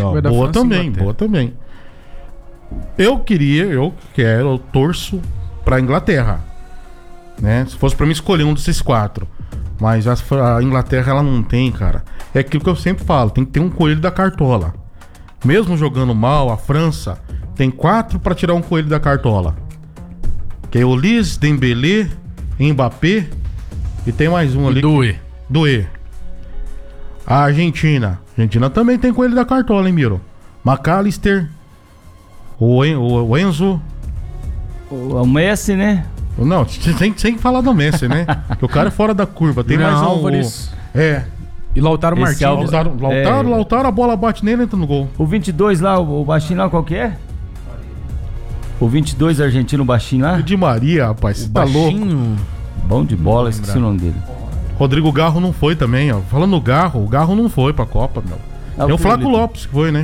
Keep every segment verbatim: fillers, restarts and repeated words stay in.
ó, vai dar boa França e também, Inglaterra. boa também. Eu queria, eu quero, eu torço pra Inglaterra, né? Se fosse pra mim escolher um desses quatro. Mas a, a Inglaterra, ela não tem, cara. É aquilo que eu sempre falo, tem que ter um coelho da cartola. Mesmo jogando mal, a França tem quatro pra tirar um coelho da cartola. Que é Olise, Dembélé, Mbappé e tem mais um ali. Doué. Doué. A Argentina. A Argentina também tem coelho da cartola, hein, Miro? McAllister, o, en, o, o Enzo. O, o Messi, né? Não, sem, sem falar do Messi, né? Que o cara é fora da curva. Tem Julian mais um. Álvares. O, é. E Lautaro Esse Martins. Álvares- Lautaro, Lautaro, É. Lautaro, a bola bate nele e entra no gol. O vinte e dois lá, o, o baixinho lá, qual que é? O vinte e dois argentino baixinho lá? O Di Maria, rapaz, você tá louco. Baixinho. Bom de bola, esqueci o nome dele. Rodrigo Garro não foi também, ó. Falando no Garro, o Garro não foi pra Copa, meu. Ah, Tem o o Flaco Felipe. Lopes que foi, né?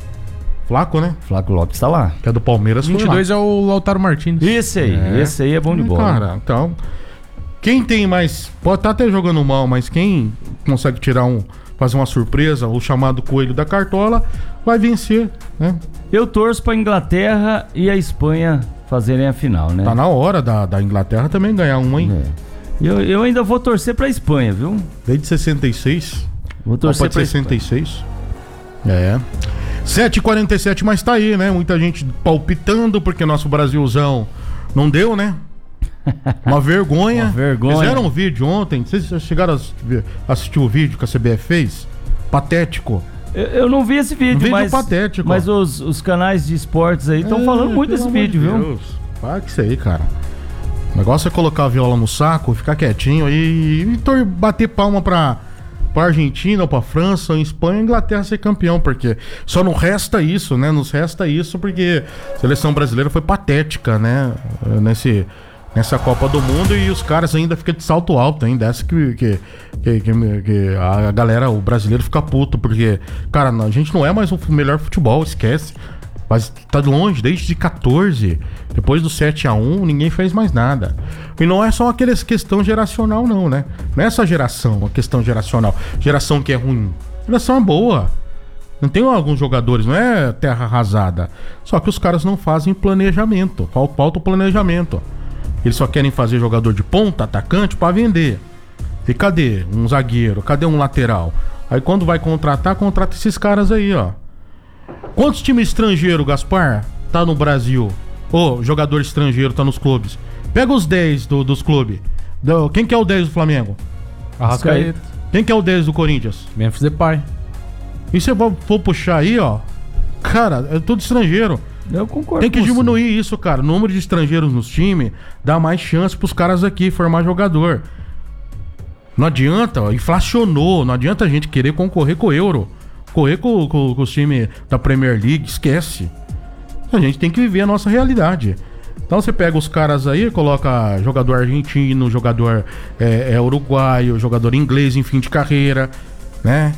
Flaco, né? Flaco Lopes tá lá. Que é do Palmeiras. vinte e dois é o Lautaro Martins. Esse aí, É. esse aí é bom de bola. Cara, então. Quem tem mais. Pode estar até jogando mal, mas quem consegue tirar um. Fazer uma surpresa, o chamado coelho da cartola, vai vencer, né? Eu torço pra Inglaterra e a Espanha fazerem a final, né? Tá na hora da, da Inglaterra também ganhar uma, hein? É. Eu, eu ainda vou torcer pra Espanha, viu? Desde sessenta e seis. Vou torcer Copa de pra sessenta e Espanha. seis. É. sete e quarenta e sete, mas tá aí, né? Muita gente palpitando porque nosso Brasilzão não deu, né? Uma vergonha. Uma vergonha. Fizeram um vídeo ontem. Vocês já chegaram a assistir o vídeo que a C B F fez? Patético. Eu, eu não vi esse vídeo, Um vídeo mas, patético. mas os, os canais de esportes aí estão É, falando muito pelo desse amor vídeo, de viu? Deus. Para com isso aí, cara. O negócio é colocar a viola no saco, ficar quietinho e, e tor- bater palma pra, pra Argentina, ou pra França, ou Espanha, Inglaterra ser campeão, porque só não resta isso, né? Nos resta isso porque a seleção brasileira foi patética, né? Nesse, nessa Copa do Mundo e os caras ainda ficam de salto alto, hein? Dessa que, que, que, que- que a galera, o brasileiro fica puto, porque, cara, a gente não é mais o melhor futebol, esquece. Mas tá longe, desde quatorze. Depois do sete a um, ninguém fez mais nada. E não é só aquela questão geracional, não, né? Não é essa geração, a questão geracional. Geração que é ruim. Geração é boa. Não tem alguns jogadores, não é terra arrasada. Só que os caras não fazem planejamento. Fal- Falta o planejamento. Eles só querem fazer jogador de ponta, atacante, pra vender. E cadê um zagueiro? Cadê um lateral? Aí quando vai contratar, contrata esses caras aí, ó. Quantos times estrangeiros, Gaspar, tá no Brasil? Ô, jogador estrangeiro tá nos clubes. Pega os dez do, dos clubes. Do- quem que é o dez do Flamengo? Arrascaeta. Quem que é o dez do Corinthians? Memphis Depay. E se eu for for puxar aí, ó. Cara, é tudo estrangeiro. Eu concordo Tem que com você. diminuir isso, cara. O número de estrangeiros nos times dá mais chance pros caras aqui formar jogador. Não adianta, ó, inflacionou. Não adianta a gente querer concorrer com o euro. Correr com, com, com os times da Premier League, esquece. A gente tem que viver a nossa realidade. Então você pega os caras aí, coloca jogador argentino, jogador é, é, uruguaio, jogador inglês em fim de carreira, né?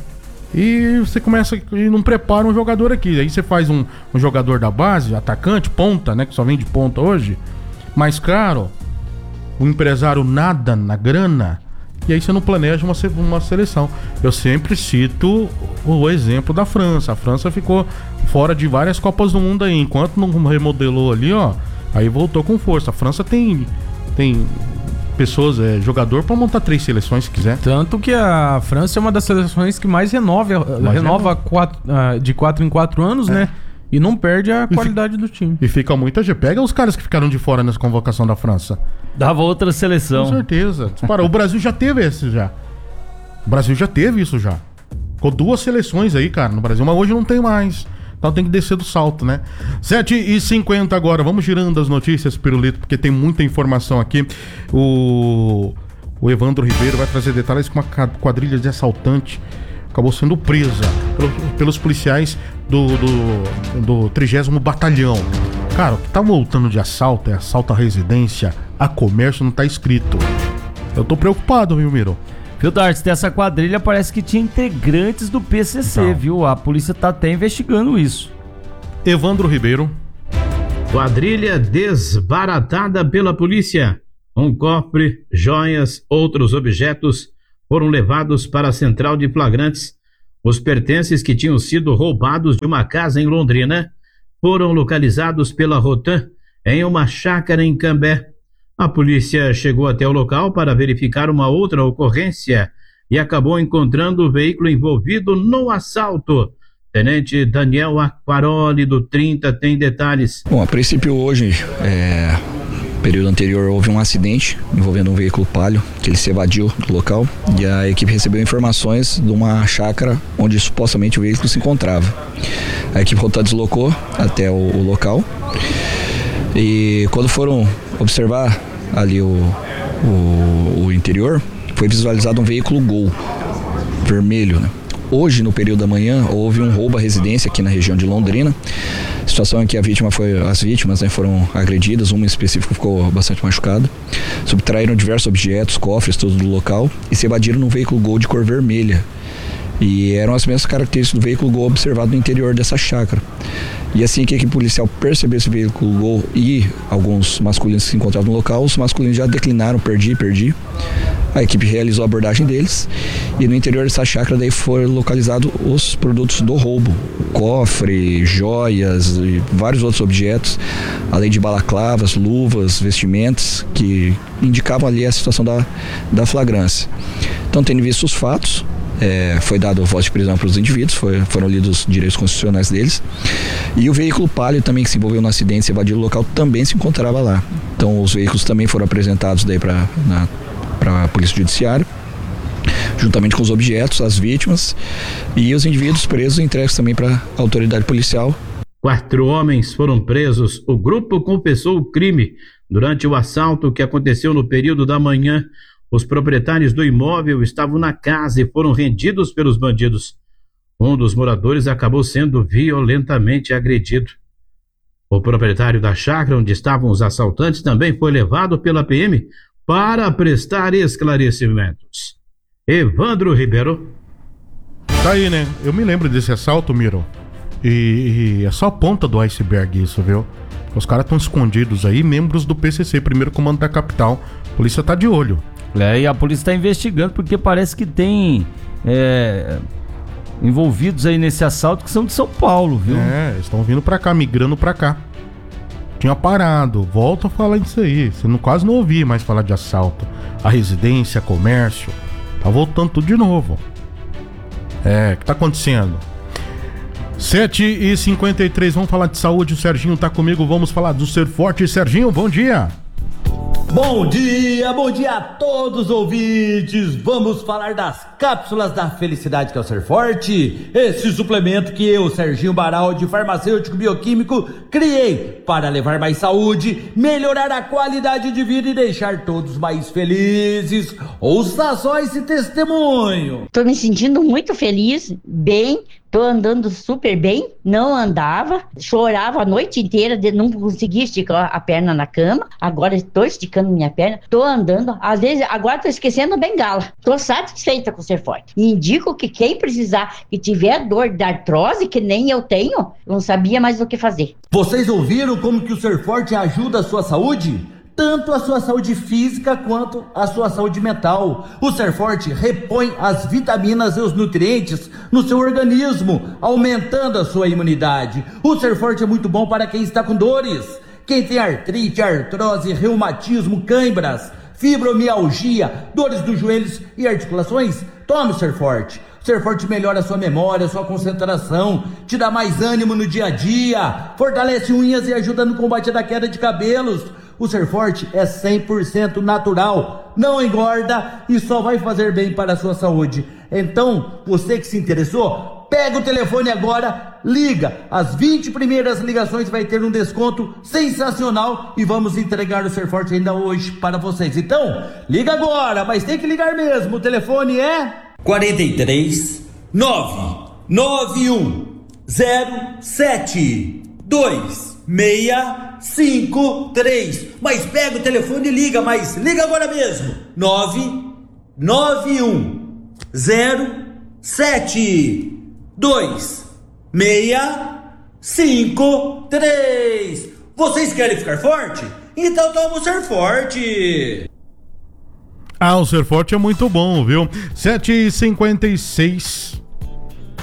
E você começa e não prepara um jogador aqui. Aí você faz um, um jogador da base, atacante, ponta, né? Que só vem de ponta hoje, mais caro. O empresário nada na grana. E aí você não planeja uma, se- uma seleção. Eu sempre cito o exemplo da França. A França ficou fora de várias Copas do Mundo aí. Enquanto não remodelou ali, ó, aí voltou com força. A França tem, tem pessoas, é, jogador pra montar três seleções se quiser. Tanto que a França é uma das seleções que mais renova, Mais renova quatro, ah, de quatro em quatro anos, né? E não perde a qualidade do time. E fica muita gente. Pega os caras que ficaram de fora nessa convocação da França. Dava outra Com seleção. certeza. Para, o Brasil já teve esse já. O Brasil já teve isso já. Ficou duas seleções aí, cara, no Brasil, mas hoje não tem mais. Então tem que descer do salto, né? sete e cinquenta agora. Vamos girando as notícias, Pirulito, porque tem muita informação aqui. O, o Evandro Ribeiro vai trazer detalhes que uma ca- quadrilha de assaltante acabou sendo presa pelo- pelos policiais do, do, do trigésimo Batalhão. Cara, o que tá voltando de assalto é assalto à residência, a comércio, não tá escrito. Eu tô preocupado, viu, Miro? Viu, Darts, dessa quadrilha parece que tinha integrantes do P C C, Então. viu? A polícia tá até investigando isso. Evandro Ribeiro. Quadrilha desbaratada pela polícia. Um cofre, joias, outros objetos foram levados para a central de flagrantes, Os pertences que tinham sido roubados de uma casa em Londrina foram localizados pela Rotan em uma chácara em Cambé. A polícia chegou até o local para verificar uma outra ocorrência e acabou encontrando o veículo envolvido no assalto. Tenente Daniel Aquaroli, do trinta, tem detalhes. Bom, a princípio hoje, é, período anterior, houve um acidente envolvendo um veículo Palio, que ele se evadiu do local, e a equipe recebeu informações de uma chácara onde supostamente o veículo se encontrava. A equipe Rotan deslocou até o, o local, e quando foram observar ali o, o, o interior, foi visualizado um veículo Gol vermelho, né? Hoje, no período da manhã, houve um roubo à residência aqui na região de Londrina. A situação é que a vítima foi, as vítimas, né, foram agredidas, uma em específico ficou bastante machucada. Subtraíram diversos objetos, cofres, tudo do local, e se evadiram num veículo Gol de cor vermelha. E eram as mesmas características do veículo Gol observado no interior dessa chácara. E assim que a equipe policial percebeu esse veículo Gol e alguns masculinos que se encontravam no local, os masculinos já declinaram, perdi, perdi. A equipe realizou a abordagem deles e no interior dessa chácara daí foram localizados os produtos do roubo, cofre, joias e vários outros objetos, além de balaclavas, luvas, vestimentas que indicavam ali a situação da, da flagrância. Então, tendo visto os fatos, É, foi dado voz de prisão para os indivíduos, foi, foram lidos os direitos constitucionais deles, e o veículo Palio também que se envolveu no acidente, se evadiu o local, também se encontrava lá. Então os veículos também foram apresentados daí para para a Polícia Judiciária, juntamente com os objetos, as vítimas e os indivíduos presos e entregues também para a autoridade policial. Quatro homens foram presos. O grupo confessou o crime durante o assalto que aconteceu no período da manhã. Os proprietários do imóvel estavam na casa e foram rendidos pelos bandidos. Um dos moradores acabou sendo violentamente agredido. O proprietário da chácara onde estavam os assaltantes também foi levado pela P M para prestar esclarecimentos. Evandro Ribeiro. Tá aí, né? Eu me lembro desse assalto, Miro. E, e é só a ponta do iceberg isso, viu? Os caras estão escondidos aí, membros do P C C, primeiro comando da capital. A polícia tá de olho. É, e a polícia está investigando porque parece que tem é, envolvidos aí nesse assalto que são de São Paulo, viu? É, eles estão vindo pra cá, migrando pra cá. Tinha parado, volta a falar disso aí. Você não, quase não ouvi mais falar de assalto. A residência, comércio, tá voltando tudo de novo. É, o que tá acontecendo? sete e cinquenta e três, vamos falar de saúde, o Serginho tá comigo, vamos falar do Ser Forte. Serginho, bom dia! Bom dia, bom dia a todos os ouvintes. Vamos falar das cápsulas da felicidade que é o Ser Forte. Esse suplemento que eu, Serginho Baraldi, farmacêutico bioquímico, criei para levar mais saúde, melhorar a qualidade de vida e deixar todos mais felizes. Ouça só esse testemunho. Tô me sentindo muito feliz, bem. Tô andando super bem, não andava, chorava a noite inteira, não conseguia esticar a perna na cama, agora estou esticando minha perna, tô andando, às vezes, agora tô esquecendo bengala, tô satisfeita com o Ser Forte. E indico que quem precisar, que tiver dor de artrose, que nem eu tenho, não sabia mais o que fazer. Vocês ouviram como que o Ser Forte ajuda a sua saúde? Tanto a sua saúde física quanto a sua saúde mental. O Ser Forte repõe as vitaminas e os nutrientes no seu organismo, aumentando a sua imunidade. O Ser Forte é muito bom para quem está com dores. Quem tem artrite, artrose, reumatismo, câimbras, fibromialgia, dores dos joelhos e articulações, tome o Ser Forte. O Ser Forte melhora a sua memória, a sua concentração, te dá mais ânimo no dia a dia, fortalece unhas e ajuda no combate da queda de cabelos. O Ser Forte é cem por cento natural, não engorda e só vai fazer bem para a sua saúde. Então, você que se interessou, pega o telefone agora, liga. As vinte primeiras ligações vai ter um desconto sensacional e vamos entregar o Ser Forte ainda hoje para vocês. Então, liga agora, mas tem que ligar mesmo. O telefone é quarenta e três, nove nove um, zero sete, dois seis cinco três. Mas pega o telefone e liga, mas liga agora mesmo. nove nove um, zero sete, dois seis cinco três. Vocês querem ficar forte? Então toma o Ser Forte. Ah, o Ser Forte é muito bom, viu? sete e cinquenta e seis.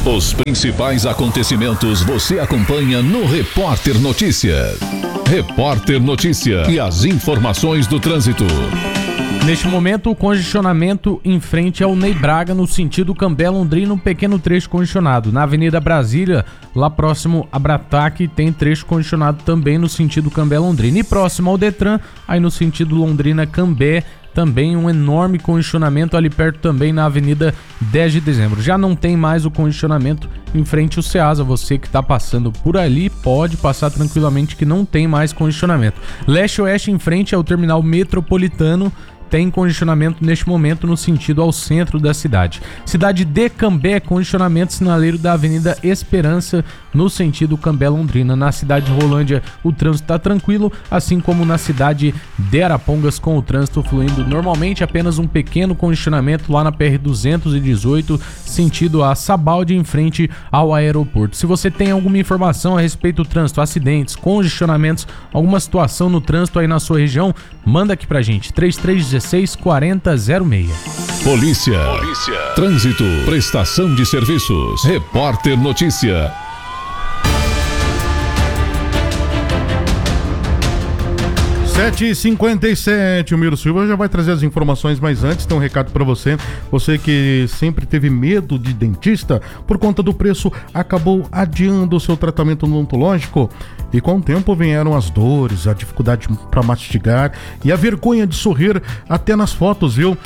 Os principais acontecimentos você acompanha no Repórter Notícias. Repórter Notícia e as informações do trânsito. Neste momento, o congestionamento em frente ao Ney Braga, no sentido Cambé Londrina, um pequeno trecho congestionado. Na Avenida Brasília, lá próximo a Brataque, tem trecho congestionado também no sentido Cambé Londrina. E próximo ao Detran, aí no sentido Londrina Cambé, também um enorme congestionamento ali perto também na Avenida dez de dezembro. Já não tem mais o congestionamento em frente ao Ceasa. Você que está passando por ali pode passar tranquilamente que não tem mais congestionamento. Leste-oeste em frente ao terminal metropolitano, tem congestionamento neste momento no sentido ao centro da cidade. Cidade de Cambé, congestionamento sinaleiro da Avenida Esperança no sentido Cambé-Londrina. Na cidade de Rolândia o trânsito está tranquilo, assim como na cidade de Arapongas, com o trânsito fluindo normalmente. Apenas um pequeno congestionamento lá na P R duzentos e dezoito, sentido a Sabaldi, em frente ao aeroporto. Se você tem alguma informação a respeito do trânsito, acidentes, congestionamentos, alguma situação no trânsito aí na sua região, manda aqui pra gente, três três um seis, quatro zero seis. Polícia. Polícia. Trânsito. Prestação de serviços. Repórter Notícia. sete e cinquenta e sete, o Miro Silva já vai trazer as informações, mas antes tem um recado para você. Você que sempre teve medo de dentista por conta do preço, acabou adiando o seu tratamento odontológico e com o tempo vieram as dores, a dificuldade para mastigar e a vergonha de sorrir até nas fotos, viu?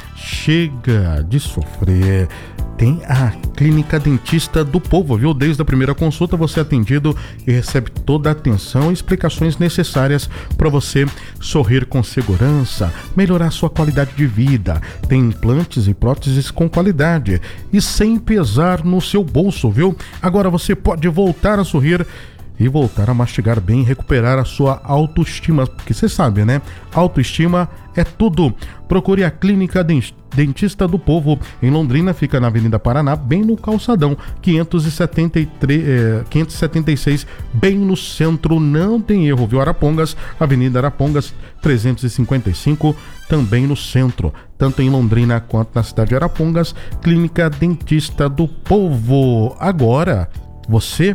Chega de sofrer. Tem a Clínica Dentista do Povo, viu? Desde a primeira consulta você é atendido e recebe toda a atenção e explicações necessárias para você sorrir com segurança, melhorar sua qualidade de vida. Tem implantes e próteses com qualidade e sem pesar no seu bolso, viu? Agora você pode voltar a sorrir e voltar a mastigar bem, recuperar a sua autoestima, porque você sabe, né? Autoestima é tudo. Procure a Clínica Dentista do Povo. Em Londrina, fica na Avenida Paraná, bem no calçadão, quinhentos e setenta e três, eh, quinhentos e setenta e seis, bem no centro, não tem erro, viu? Arapongas, Avenida Arapongas, trezentos e cinquenta e cinco, também no centro, tanto em Londrina quanto na cidade de Arapongas. Clínica Dentista do Povo. Agora, você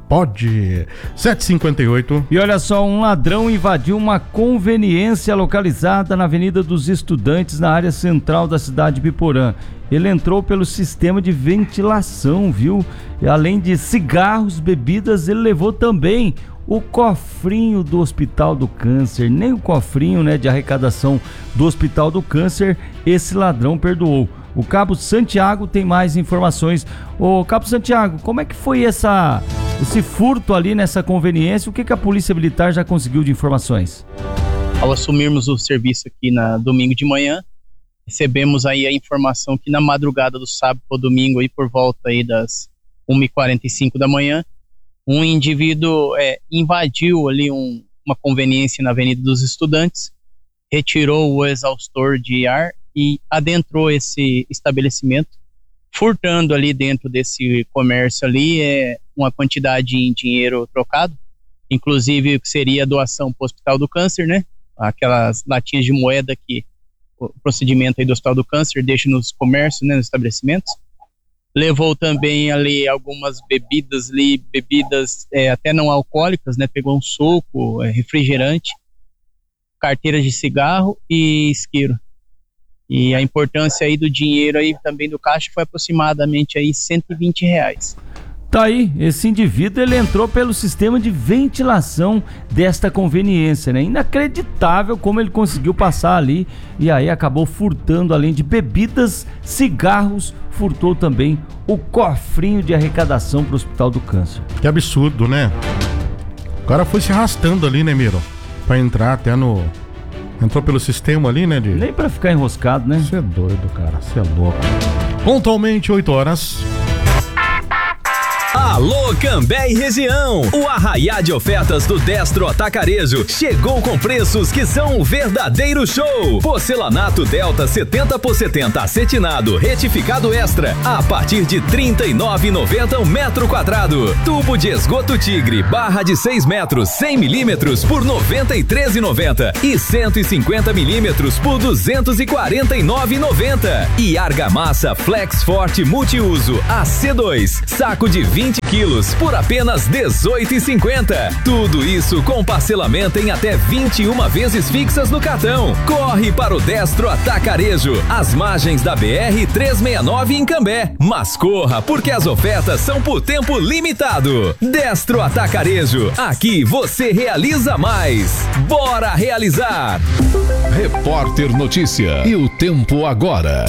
pode. sete e cinquenta e oito. E olha só, um ladrão invadiu uma conveniência localizada na Avenida dos Estudantes, na área central da cidade de Biporã. Ele entrou pelo sistema de ventilação, viu? E além de cigarros, bebidas, ele levou também o cofrinho do Hospital do Câncer. Nem o cofrinho, né, de arrecadação do Hospital do Câncer esse ladrão perdoou. O Cabo Santiago tem mais informações. Ô, Cabo Santiago, como é que foi essa, esse furto ali nessa conveniência? O que, que a Polícia Militar já conseguiu de informações? Ao assumirmos o serviço aqui na domingo de manhã, recebemos aí a informação que na madrugada do sábado para domingo, aí por volta aí das uma e quarenta e cinco da manhã, um indivíduo é, invadiu ali um, uma conveniência na Avenida dos Estudantes, retirou o exaustor de ar e adentrou esse estabelecimento, furtando ali dentro desse comércio ali é, uma quantidade em dinheiro trocado, inclusive o que seria a doação para o Hospital do Câncer, né? Aquelas latinhas de moeda que o procedimento aí do Hospital do Câncer deixa nos comércios, né, nos estabelecimentos. Levou também ali algumas bebidas ali, bebidas é, até não alcoólicas, né? Pegou um suco, é, refrigerante, carteira de cigarro e isqueiro. E a importância aí do dinheiro aí também do caixa foi aproximadamente aí cento e vinte reais. Tá aí, esse indivíduo ele entrou pelo sistema de ventilação desta conveniência, né? Inacreditável como ele conseguiu passar ali e aí acabou furtando, além de bebidas, cigarros, furtou também o cofrinho de arrecadação para o Hospital do Câncer. Que absurdo, né? O cara foi se arrastando ali, né, Miro? Pra entrar até no... Entrou pelo sistema ali, né? De... Nem pra ficar enroscado, né? Você é doido, cara. Você é louco. Pontualmente, oito horas. Alô, Alô, Cambé e região! O arraiá de ofertas do Destro Atacarejo chegou com preços que são um verdadeiro show. Porcelanato Delta setenta por setenta acetinado retificado extra a partir de trinta e nove reais e noventa centavos um metro quadrado. Tubo de esgoto Tigre barra de seis metros cem milímetros por noventa e três reais e noventa centavos e cento e cinquenta milímetros por duzentos e quarenta e nove reais e noventa centavos. E argamassa Flex Forte Multiuso A C dois, saco de vinte quilos por apenas dezoito reais e cinquenta centavos. Tudo isso com parcelamento em até vinte e uma vezes fixas no cartão. Corre para o Destro Atacarejo, às margens da B R trezentos e sessenta e nove em Cambé. Mas corra, porque as ofertas são por tempo limitado. Destro Atacarejo, aqui você realiza mais. Bora realizar! Repórter Notícia e o tempo agora.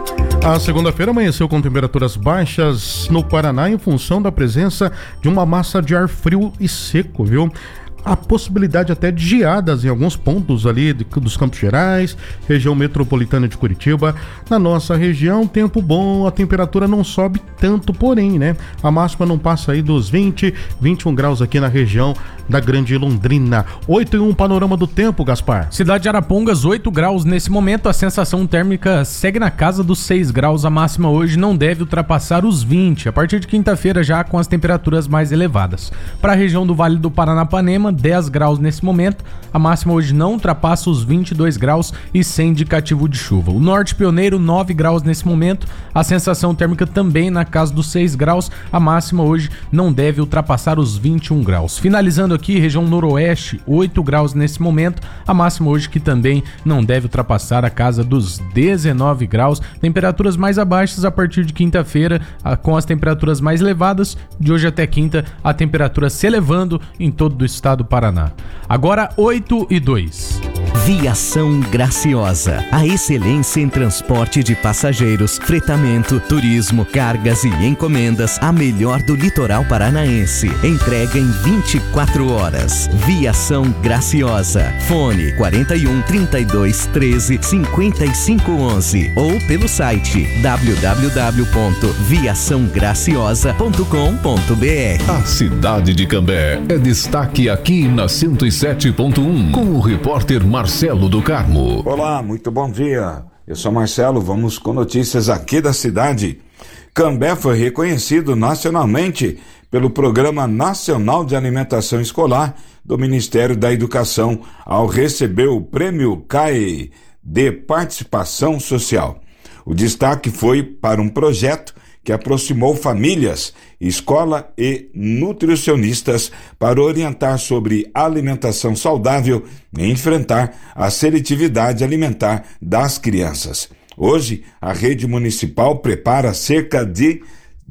A segunda-feira amanheceu com temperaturas baixas no Paraná em função da presença de uma massa de ar frio e seco, viu? A possibilidade até de geadas em alguns pontos ali de, dos Campos Gerais, região metropolitana de Curitiba. Na nossa região, tempo bom, a temperatura não sobe tanto, porém, né? A máxima não passa aí dos vinte, vinte e um graus aqui na região da Grande Londrina. oito e um, panorama do tempo, Gaspar. Cidade de Arapongas, oito graus nesse momento, a sensação térmica segue na casa dos seis graus, a máxima hoje não deve ultrapassar os vinte, a partir de quinta-feira já com as temperaturas mais elevadas. Para a região do Vale do Paranapanema, dez graus nesse momento, a máxima hoje não ultrapassa os vinte e dois graus e sem indicativo de chuva. O Norte Pioneiro, nove graus nesse momento, a sensação térmica também na casa dos seis graus, a máxima hoje não deve ultrapassar os vinte e um graus. Finalizando aqui, região Noroeste, oito graus nesse momento, a máxima hoje que também não deve ultrapassar a casa dos dezenove graus, temperaturas mais abaixas a partir de quinta-feira, com as temperaturas mais elevadas, de hoje até quinta, a temperatura se elevando em todo o estado do Paraná. Agora oito e dois. Viação Graciosa, a excelência em transporte de passageiros, fretamento, turismo, cargas e encomendas, a melhor do litoral paranaense. Entrega em vinte e quatro horas. Viação Graciosa. Fone quarenta e um, trinta e dois, treze, cinquenta e cinco, onze ou pelo site w w w ponto viação graciosa ponto com ponto b r. A cidade de Cambé é destaque aqui na cento e sete ponto um com o repórter Marcelo do Carmo. Olá, muito bom dia. Eu sou Marcelo, vamos com notícias aqui da cidade. Cambé foi reconhecido nacionalmente pelo Programa Nacional de Alimentação Escolar do Ministério da Educação ao receber o Prêmio C A E de Participação Social. O destaque foi para um projeto que aproximou famílias, escola e nutricionistas para orientar sobre alimentação saudável e enfrentar a seletividade alimentar das crianças. Hoje, a rede municipal prepara cerca de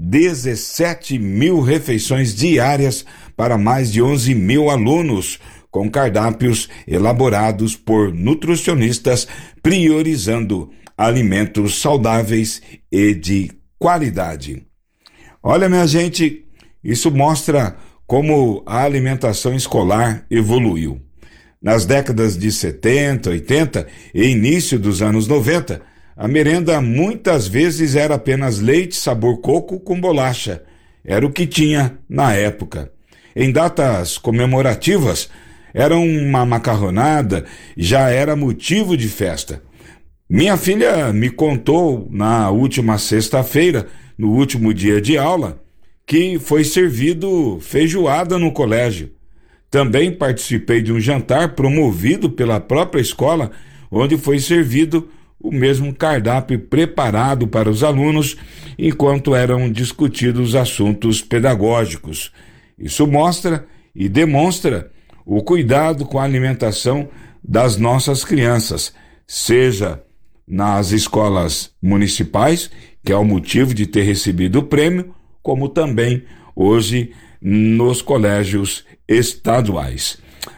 dezessete mil refeições diárias para mais de onze mil alunos, com cardápios elaborados por nutricionistas, priorizando alimentos saudáveis e de qualidade. Olha, minha gente, isso mostra como a alimentação escolar evoluiu. Nas décadas de setenta, oitenta e início dos anos noventa, a merenda muitas vezes era apenas leite sabor coco com bolacha. Era o que tinha na época. Em datas comemorativas, era uma macarronada, já era motivo de festa. Minha filha me contou na última sexta-feira, no último dia de aula, que foi servido feijoada no colégio. Também participei de um jantar promovido pela própria escola, onde foi servido o mesmo cardápio preparado para os alunos, enquanto eram discutidos assuntos pedagógicos. Isso mostra e demonstra o cuidado com a alimentação das nossas crianças, seja nas escolas municipais, que é o motivo de ter recebido o prêmio, como também hoje nos colégios estaduais.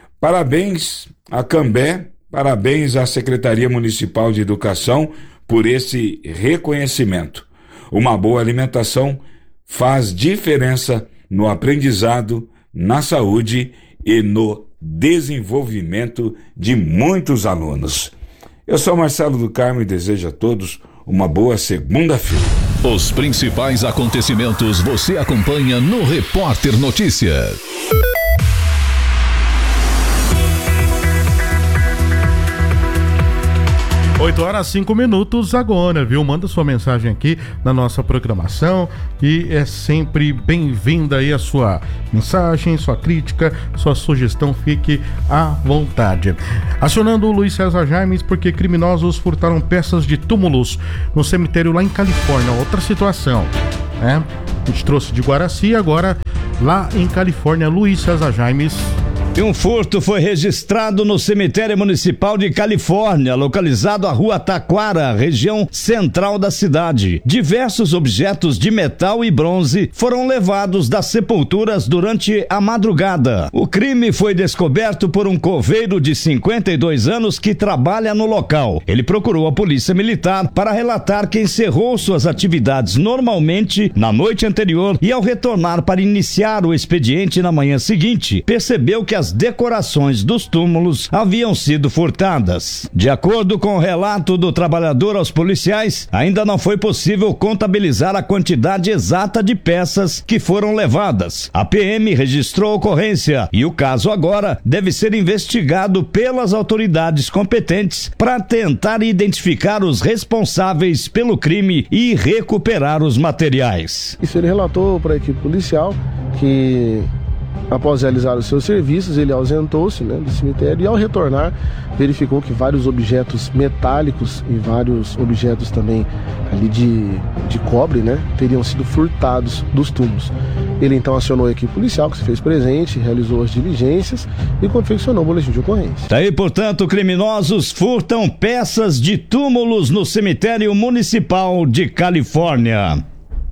Parabéns a Cambé, parabéns à Secretaria Municipal de Educação por esse reconhecimento. Uma boa alimentação faz diferença no aprendizado, na saúde e no desenvolvimento de muitos alunos. Eu sou Marcelo do Carmo e desejo a todos uma boa segunda-feira. Os principais acontecimentos você acompanha no Repórter Notícias. oito horas e cinco minutos agora, viu? Manda sua mensagem aqui na nossa programação e é sempre bem-vinda aí a sua mensagem, sua crítica, sua sugestão, fique à vontade. Acionando o Luiz César Jaimes porque criminosos furtaram peças de túmulos no cemitério lá em Califórnia. Outra situação, né? A gente trouxe de Guaraci, agora lá em Califórnia, Luiz César Jaimes. E um furto foi registrado no cemitério municipal de Califórnia, localizado à rua Taquara, região central da cidade. Diversos objetos de metal e bronze foram levados das sepulturas durante a madrugada. O crime foi descoberto por um coveiro de cinquenta e dois anos que trabalha no local. Ele procurou a polícia militar para relatar que encerrou suas atividades normalmente na noite anterior e, ao retornar para iniciar o expediente na manhã seguinte, percebeu que as As decorações dos túmulos haviam sido furtadas. De acordo com o relato do trabalhador aos policiais, ainda não foi possível contabilizar a quantidade exata de peças que foram levadas. A P M registrou a ocorrência e o caso agora deve ser investigado pelas autoridades competentes para tentar identificar os responsáveis pelo crime e recuperar os materiais. Isso ele relatou para a equipe policial que, após realizar os seus serviços, ele ausentou-se, né, do cemitério e, ao retornar, verificou que vários objetos metálicos e vários objetos também ali de, de cobre, né, teriam sido furtados dos túmulos. Ele então acionou a equipe policial, que se fez presente, realizou as diligências e confeccionou o boletim de ocorrência. Daí, portanto, criminosos furtam peças de túmulos no cemitério municipal de Califórnia.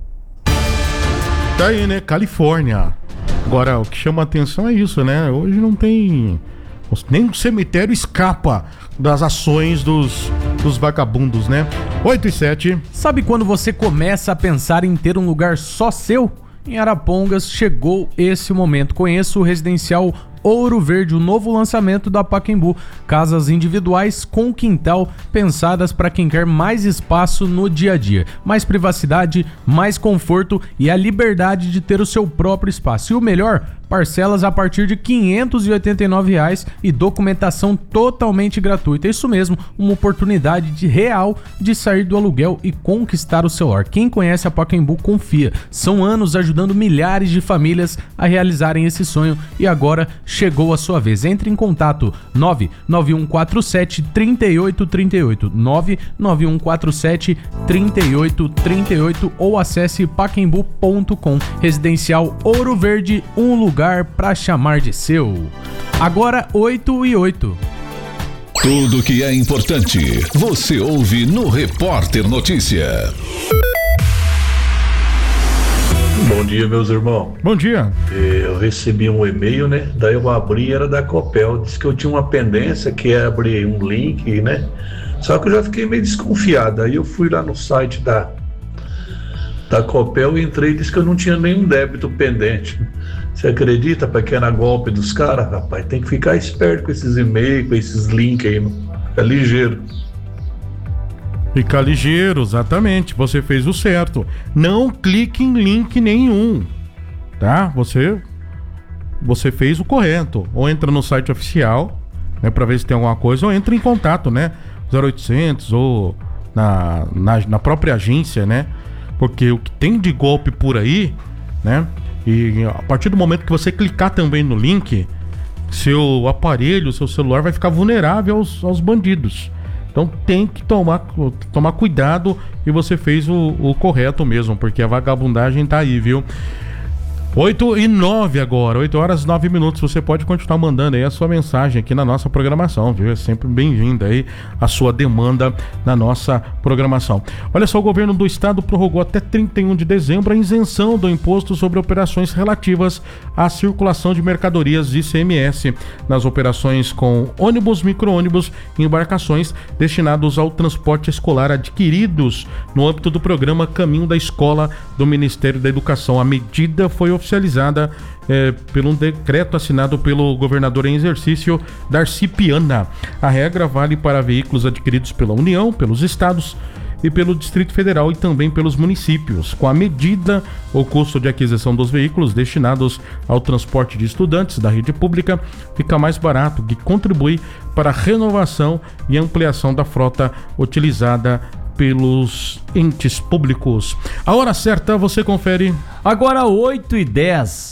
Tá aí, né? Califórnia. Agora, o que chama a atenção é isso, né? Hoje não tem... nem o cemitério escapa das ações dos, dos vagabundos, né? oito e sete. Sabe quando você começa a pensar em ter um lugar só seu? Em Arapongas chegou esse momento. Conheça o residencial Ouro Verde, o novo lançamento da Pacaembu. Casas individuais com quintal, pensadas para quem quer mais espaço no dia a dia, mais privacidade, mais conforto e a liberdade de ter o seu próprio espaço. E o melhor, parcelas a partir de quinhentos e oitenta e nove reais e documentação totalmente gratuita. Isso mesmo, uma oportunidade de real de sair do aluguel e conquistar o seu lar. Quem conhece a Pacaembu confia. São anos ajudando milhares de famílias a realizarem esse sonho e agora chegou a sua vez. Entre em contato nove nove um quatro sete, três oito três oito, nove nove um quatro sete, três oito três oito ou acesse pacaembu ponto com. Residencial Ouro Verde, um lugar para chamar de seu. Agora oito e oito. Tudo que é importante você ouve no Repórter Notícia. Bom dia, meus irmãos. Bom dia. Eu recebi um e-mail, né? Daí eu abri, era da Copel. Disse que eu tinha uma pendência, que é abrir um link, né? Só que eu já fiquei meio desconfiado. Aí eu fui lá no site da, da Copel e entrei e disse que eu não tinha nenhum débito pendente. Você acredita, para que era golpe dos caras? Rapaz, tem que ficar esperto com esses e-mails, com esses links aí. Fica ligeiro. Fica ligeiro, exatamente. Você fez o certo. Não clique em link nenhum, tá? Você, você fez o correto. Ou entra no site oficial, né, para ver se tem alguma coisa, ou entra em contato, né? zero oitocentos ou na, na, na própria agência, né? Porque o que tem de golpe por aí, né? E a partir do momento que você clicar também no link, seu aparelho, seu celular vai ficar vulnerável aos, aos bandidos. Então tem que tomar, tomar cuidado, e você fez o, o correto mesmo, porque a vagabundagem tá aí, viu? oito e nove agora, oito horas e nove minutos. Você pode continuar mandando aí a sua mensagem aqui na nossa programação, viu? É sempre bem-vinda aí a sua demanda na nossa programação. Olha só, o governo do estado prorrogou até trinta e um de dezembro a isenção do imposto sobre operações relativas à circulação de mercadorias I C M S nas operações com ônibus, micro-ônibus e embarcações destinados ao transporte escolar adquiridos no âmbito do programa Caminho da Escola do Ministério da Educação. A medida foi oficializada é, por um decreto assinado pelo governador em exercício, Darcy Piana. A regra vale para veículos adquiridos pela União, pelos estados e pelo Distrito Federal e também pelos municípios. Com a medida, o custo de aquisição dos veículos destinados ao transporte de estudantes da rede pública fica mais barato, que contribui para a renovação e ampliação da frota utilizada pelos entes públicos. A hora certa você confere. Agora oito e dez.